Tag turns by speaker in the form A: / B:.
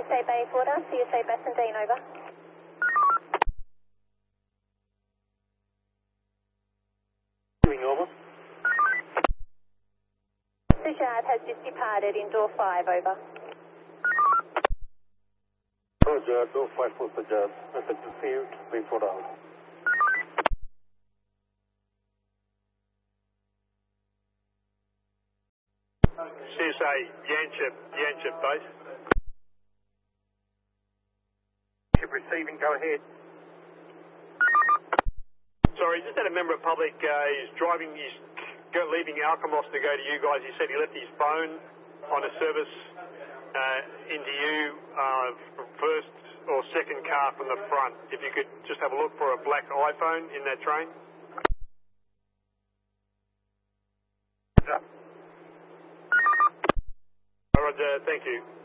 A: CSA Bayswater, CSA Bassendean, over.
B: Over.
A: Sushard has just departed in door 5, over.
B: Roger, door 5 for Sushard. Message received, Bayswater out.
C: CSA Yanchep base.
B: Receiving, go ahead.
C: Sorry, just had a member of public, he's leaving Alkimos to go to you guys. He said he left his phone on a service into you, first or second car from the front. If you could just have a look for a black iPhone in that train.
B: Yeah.
C: Roger, thank you.